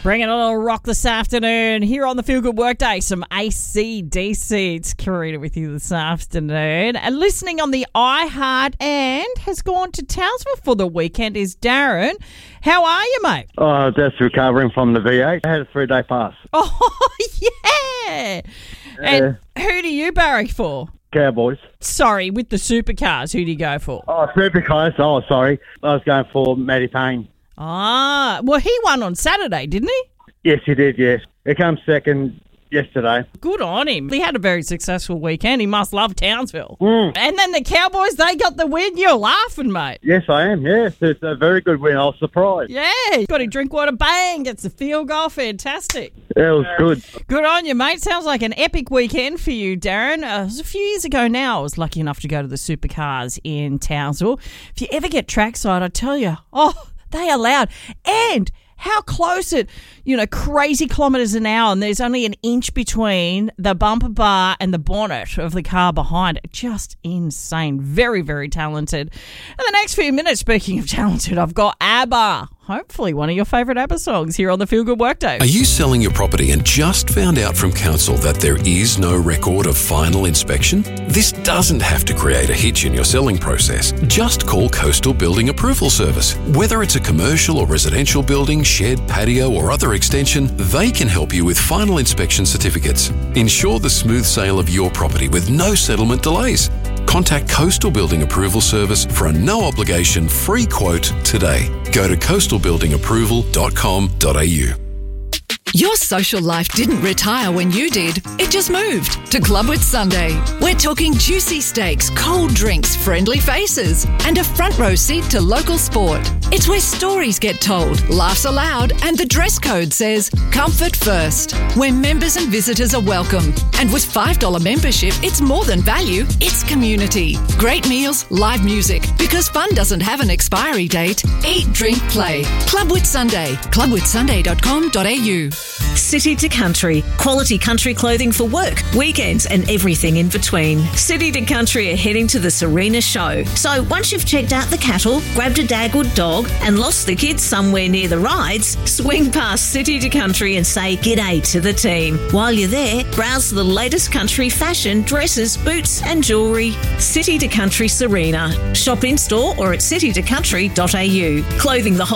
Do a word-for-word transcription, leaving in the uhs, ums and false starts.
Bringing a little rock this afternoon here on the Feel Good Workday. Some A C D C. It's Karina with you this afternoon. And listening on the iHeart and has gone to Townsville for the weekend is Darren. How are you, mate? Oh, just recovering from the V eight. I had a three-day pass. Oh, yeah. And who do you barrack for? Cowboys. Sorry, with the supercars, who do you go for? Oh, supercars. Oh, sorry. I was going for Matty Payne. Ah, well, he won on Saturday, didn't he? Yes, he did, yes. He came second yesterday. Good on him. He had a very successful weekend. He must love Townsville. Mm. And then the Cowboys, they got the win. You're laughing, mate. Yes, I am, yes. It's a very good win. I was surprised. Yeah. Got to drink water, bang, gets a field goal. Fantastic. It was good. Good on you, mate. Sounds like an epic weekend for you, Darren. Uh, it was a few years ago now. I was lucky enough to go to the supercars in Townsville. If you ever get trackside, I tell you, oh, they are loud. And how close it, you know, crazy kilometres an hour, and there's only an inch between the bumper bar and the bonnet of the car behind. Just insane. Very, very talented. In the next few minutes, speaking of talented, I've got ABBA. Hopefully one of your favourite ABBA songs here on the Feel Good Workday. Are you selling your property and just found out from council that there is no record of final inspection? This doesn't have to create a hitch in your selling process. Just call Coastal Building Approval Service. Whether it's a commercial or residential building, shed, patio or other extension, they can help you with final inspection certificates. Ensure the smooth sale of your property with no settlement delays. Contact Coastal Building Approval Service for a no-obligation free quote today. Go to coastal building approval dot com dot a u. Your social life didn't retire when you did. It just moved to Club with Sunday. We're talking juicy steaks, cold drinks, friendly faces, and a front row seat to local sport. It's where stories get told, laughs aloud, and the dress code says comfort first, where members and visitors are welcome. And with five dollars membership, it's more than value, it's community. Great meals, live music, because fun doesn't have an expiry date. Eat, drink, play. Club with Sunday. club with sunday dot com dot a u. City to Country. Quality country clothing for work, weekends and everything in between. City to Country are heading to the Serena show. So once you've checked out the cattle, grabbed a dagwood dog and lost the kids somewhere near the rides, swing past City to Country and say g'day to the team. While you're there, browse the latest country fashion, dresses, boots and jewellery. City to Country Serena. Shop in store or at city to country dot a u. Clothing the whole